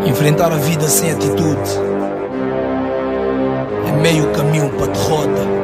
Enfrentar a vida sem atitude é meio caminho para a derrota.